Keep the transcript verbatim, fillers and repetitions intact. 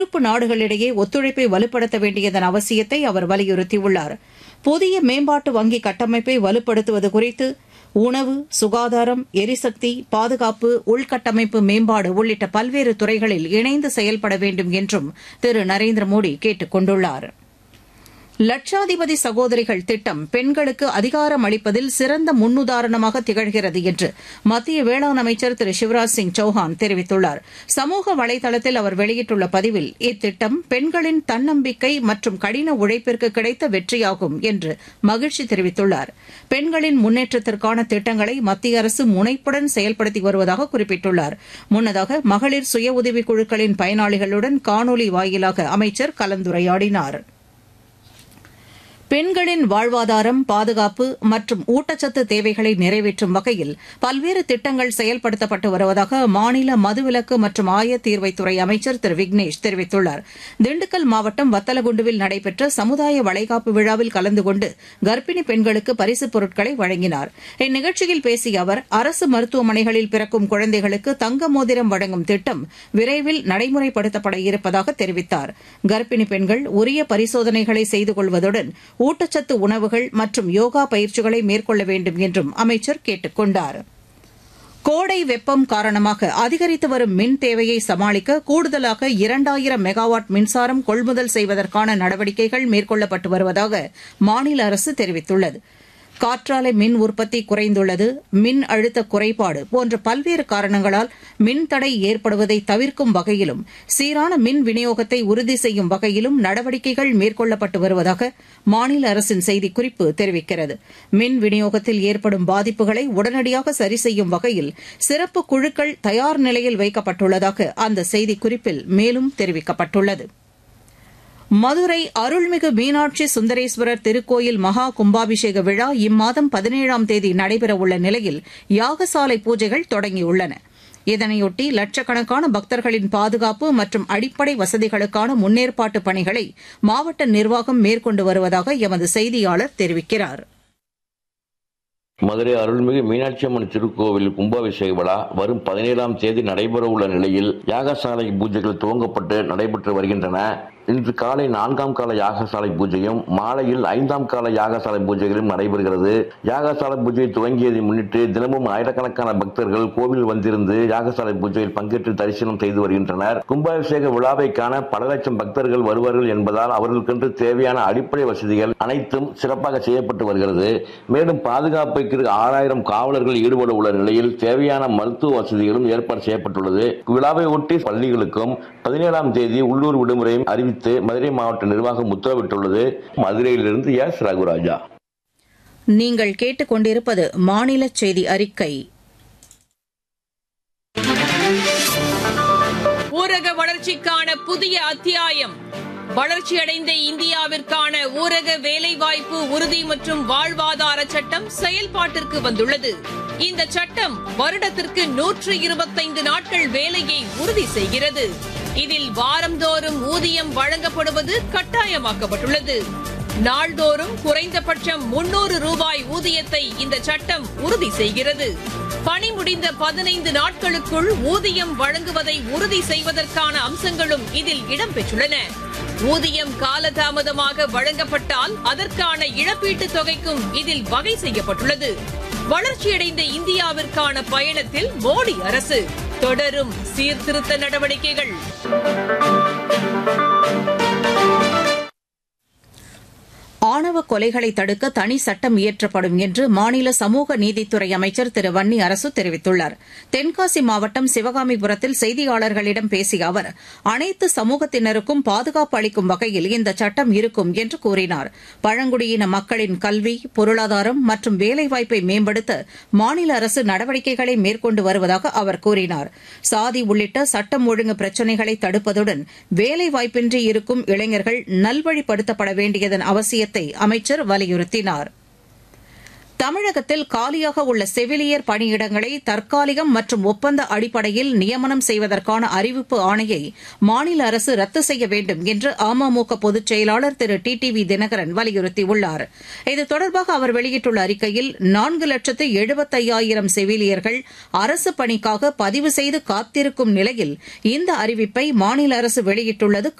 உறுப்பு நாடுகளிடையே ஒத்துழைப்பை வலுப்படுத்த வேண்டியதன் அவசியத்தை அவர் வலியுறுத்தியுள்ளார். புதிய மேம்பாட்டு வங்கி கட்டமைப்பை வலுப்படுத்துவது குறித்து உணவு, சுகாதாரம், எரிசக்தி, பாதுகாப்பு, உள்கட்டமைப்பு மேம்பாடு உள்ளிட்ட பல்வேறு துறைகளில் இணைந்து செயல்பட வேண்டும் என்றும் திரு நரேந்திர மோடி கேட்டுக் கொண்டுள்ளார். லட்சாதிபதி சகோதரிகள் திட்டம் பெண்களுக்கு அதிகாரம் அளிப்பதில் சிறந்த முன்னுதாரணமாக திகழ்கிறது என்று மத்திய வேளாண் அமைச்சர் திரு சிவராஜ் சிங் சௌஹான் தெரிவித்துள்ளார். சமூக வலைதளத்தில் அவர் வெளியிட்டுள்ள பதிவில் இத்திட்டம் பெண்களின் தன்னம்பிக்கை மற்றும் கடின உழைப்பிற்கு கிடைத்த வெற்றியாகும் என்று மகிழ்ச்சி தெரிவித்துள்ளார். பெண்களின் முன்னேற்றத்திற்கான திட்டங்களை மத்திய அரசு முனைப்புடன் செயல்படுத்தி வருவதாக குறிப்பிட்டுள்ளார். முன்னதாக மகளிர் சுய உதவிக் குழுக்களின் பயனாளிகளுடன் காணொலி வாயிலாக அமைச்சர் கலந்துரையாடினார். பெண்களின் வாழ்வாதாரம், பாதுகாப்பு மற்றும் ஊட்டச்சத்து தேவைகளை நிறைவேற்றும் வகையில் பல்வேறு திட்டங்கள் செயல்படுத்தப்பட்டு வருவதாக மாநில மதுவிலக்கு மற்றும் ஆயத்தீர்வைத்துறை அமைச்சர் திரு விக்னேஷ் தெரிவித்துள்ளார். திண்டுக்கல் மாவட்டம் வத்தலகுண்டுவில் நடைபெற்ற சமுதாய வளைகாப்பு விழாவில் கலந்து கொண்டு கர்ப்பிணி பெண்களுக்கு பரிசுப் பொருட்களை வழங்கினார். இந்நிகழ்ச்சியில் பேசிய அவர், அரசு மருத்துவமனைகளில் பிறக்கும் குழந்தைகளுக்கு தங்க மோதிரம் வழங்கும் திட்டம் விரைவில் நடைமுறைப்படுத்தப்பட இருப்பதாக தெரிவித்தார். கர்ப்பிணி பெண்கள் உரிய பரிசோதனைகளை செய்து கொள்வதுடன் ஊட்டச்சத்து உணவுகள் மற்றும் யோகா பயிற்சிகளை மேற்கொள்ள வேண்டும் என்றும் அமைச்சர் கேட்டுக் கொண்டார். கோடை வெப்பம் காரணமாக அதிகரித்து வரும் மின் தேவையை சமாளிக்க கூடுதலாக இரண்டாயிரம் மெகாவாட் மின்சாரம் கொள்முதல் செய்வதற்கான நடவடிக்கைகள் மேற்கொள்ளப்பட்டு வருவதாக மாநில அரசு தெரிவித்துள்ளது. காற்றாலை மின் உற்பத்தி குறைந்துள்ளது, மின் அழுத்த குறைபாடு போன்ற பல்வேறு காரணங்களால் மின்தடை ஏற்படுவதை தவிர்க்கும் வகையிலும் சீரான மின் விநியோகத்தை உறுதி செய்யும் வகையிலும் நடவடிக்கைகள் மேற்கொள்ளப்பட்டு வருவதாக மாநில அரசின் செய்திக்குறிப்பு தெரிவிக்கிறது. மின் விநியோகத்தில் ஏற்படும் பாதிப்புகளை உடனடியாக சரி செய்யும் வகையில் சிறப்பு குழுக்கள் தயார் நிலையில் வைக்கப்பட்டுள்ளதாக அந்த செய்திக்குறிப்பில் மேலும் தெரிவிக்கப்பட்டுள்ளது. மதுரை அருள்மிகு மீனாட்சி சுந்தரேஸ்வரர் திருக்கோயில் மகா கும்பாபிஷேக விழா இம்மாதம் பதினேழாம் தேதி நடைபெறவுள்ள நிலையில் யாகசாலை பூஜைகள் தொடங்கியுள்ளன. இதனையொட்டி லட்சக்கணக்கான பக்தர்களின் பாதுகாப்பு மற்றும் அடிப்படை வசதிகளுக்கான முன்னேற்பாட்டு பணிகளை மாவட்ட நிர்வாகம் மேற்கொண்டு வருவதாக எமது செய்தியாளர் தெரிவிக்கிறார். மதுரை அருள்மிகு மீனாட்சி அம்மன் திருக்கோவில் கும்பாபிஷேக விழா வரும் பதினேழாம் தேதி நடைபெறவுள்ள நிலையில் யாகசாலை பூஜைகள் துவங்கப்பட்டு நடைபெற்று வருகின்றன. இன்று காலை நான்காம் கால யாகசாலை பூஜையும் மாலையில் ஐந்தாம் கால யாகசாலை பூஜைகளும் நடைபெறுகிறது. யாகசாலை பூஜை துவங்கியதை முன்னிட்டு தினமும் ஆயிரக்கணக்கான பக்தர்கள் கோவில் வந்திருந்து யாகசாலை பூஜையில் பங்கேற்று தரிசனம் செய்து வருகின்றனர். கும்பாபிஷேக விழாவை காண பல லட்சம் பக்தர்கள் வருவார்கள் என்பதால் அவர்களுக்கென்று தேவையான அடிப்படை வசதிகள் அனைத்தும் சிறப்பாக செய்யப்பட்டு வருகிறது. மேலும் பாதுகாப்புக்கு ஆறாயிரம் காவலர்கள் ஈடுபட உள்ள நிலையில் தேவையான மருத்துவ வசதிகளும் ஏற்பாடு செய்யப்பட்டுள்ளது. விழாவை ஒட்டி பள்ளிகளுக்கும் பதினேழாம் தேதி உள்ளூர் விடுமுறையும் அறிவித்து மதுரை மாவட்ட நிர்வாகம் உத்தரவிட்டுள்ளது. மதுரையிலிருந்து எஸ் ரகுராஜா. நீங்கள் கேட்டுக் கொண்டிருப்பது மாநில செய்தி அறிக்கை. ஊரக வளர்ச்சிக்கான புதிய அத்தியாயம். வளர்ச்சியடைந்த இந்தியாவிற்கான ஊரக வேலைவாய்ப்பு உறுதி மற்றும் வாழ்வாதார சட்டம் செயல்பாட்டிற்கு வந்துள்ளது. இந்த சட்டம் வருடத்திற்கு நூற்று இருபத்தைந்து நாட்கள் வேலையை உறுதி செய்கிறது. இதில் வாரந்தோறும் ஊதியம் வழங்கப்படுவது கட்டாயமாக்கப்பட்டுள்ளது. நாள்தோறும் குறைந்தபட்சம் முன்னூறு ரூபாய் ஊதியத்தை இந்த சட்டம் உறுதி செய்கிறது. பணி முடிந்த பதினைந்து நாட்களுக்குள் ஊதியம் வழங்குவதை உறுதி செய்வதற்கான அம்சங்களும் இதில் இடம்பெற்றுள்ளன. ஊதியம் காலதாமதமாக வழங்கப்பட்டால் அதற்கான இழப்பீட்டுத் தொகைக்கும் இதில் வகை செய்யப்பட்டுள்ளது. வளர்ச்சியடைந்த இந்தியாவிற்கான பயணத்தில் மோடி அரசு தொடரும் சீர்திருத்த நடவடிக்கைகள். ஆணவ கொலைகளை தடுக்க தனி சட்டம் இயற்றப்படும் என்று மாநில சமூக நீதித்துறை அமைச்சர் திரு வன்னி அரசு தெரிவித்துள்ளார். தென்காசி மாவட்டம் சிவகாமிபுரத்தில் செய்தியாளர்களிடம் பேசிய அவர், அனைத்து சமூகத்தினருக்கும் பாதுகாப்பு அளிக்கும் வகையில் இந்த சட்டம் இருக்கும் என்று கூறினார். பழங்குடியின மக்களின் கல்வி, பொருளாதாரம் மற்றும் வேலைவாய்ப்பை மேம்படுத்த மாநில அரசு நடவடிக்கைகளை மேற்கொண்டு வருவதாக அவர் கூறினார். சாதி உள்ளிட்ட சட்டம் ஒழுங்கு பிரச்சினைகளை தடுப்பதுடன் வேலைவாய்ப்பின்றி இருக்கும் இளைஞர்கள் நல்வழிப்படுத்தப்பட வேண்டியதன் அவசியத்தை அமைச்சர் வலியுறுத்தினார். தமிழகத்தில் காலியாக உள்ள செவிலியர் பணியிடங்களை தற்காலிகம் மற்றும் ஒப்பந்த அடிப்படையில் நியமனம் செய்வதற்கான அறிவிப்பு ஆணையை மாநில அரசு ரத்து செய்ய வேண்டும் என்று அமமுக பொதுச் செயலாளர் திரு டி டி வி தினகரன் வலியுறுத்தியுள்ளார். இது தொடர்பாக அவர் வெளியிட்டுள்ள அறிக்கையில் நான்கு லட்சத்து எழுபத்தையாயிரம் செவிலியர்கள் அரசு பணிக்காக பதிவு செய்து காத்திருக்கும் நிலையில் இந்த அறிவிப்பை மாநில அரசு வெளியிட்டுள்ளது